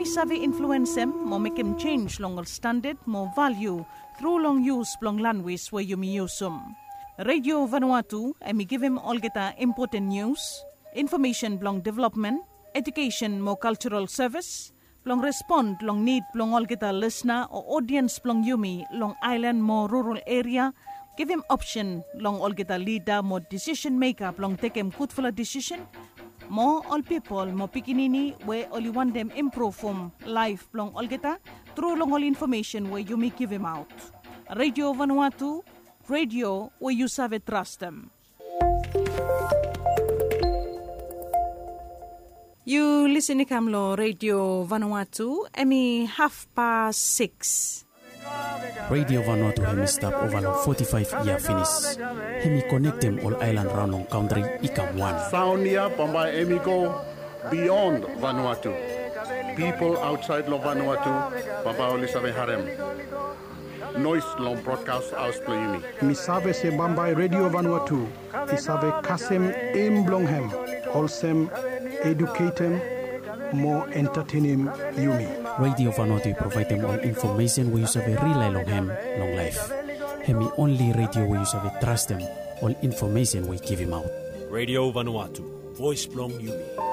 savvy influence him, more make him change long standard, more value through long use long language where you me use Radio Vanuatu, me give him all get important news, information long development, education more cultural service, long respond long need long all get listener or audience long yumi long island more rural area. Give him option long all get leader more decision maker long take him good for a decision. More all people, more pikinini, where only want them improve from life long all get through long all information where you may give him out. Radio Vanuatu, radio where you serve trust them. You listen to Radio Vanuatu, 6:30. Radio Vanuatu hemi stop over long 45 year finish. Hemi connect them all island round on country ikam one. Sound here Pambai Emiko beyond Vanuatu. People outside of Vanuatu, Pambai Olisave Harem. Noise long broadcast house playing. Misave se Bambai Radio Vanuatu. Isave Kasem Imblonghem. Wholesome, educating, more entertaining Yumi. Radio Vanuatu provide them all information we use of a rely long ham, long life. Hemi only radio we use of a trust them, all information we give him out. Radio Vanuatu, voice blong Yumi.